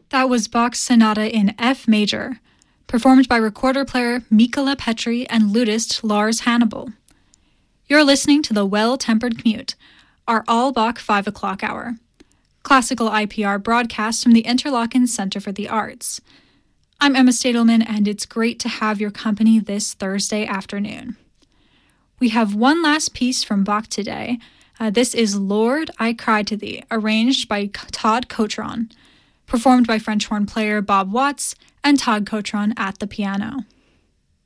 That was Bach's Sonata in F major, performed by recorder-player Mikola Petri and lutist Lars Hannibal. You're listening to The Well-Tempered Commute, our all-Bach 5 o'clock hour. Classical IPR broadcast from the Interlochen Center for the Arts. I'm Emma Stadelman, and it's great to have your company this Thursday afternoon. We have one last piece from Bach today. This is Lord, I Cry to Thee, arranged by Todd Cotron, performed by French horn player Bob Watts and Todd Cotron at the piano.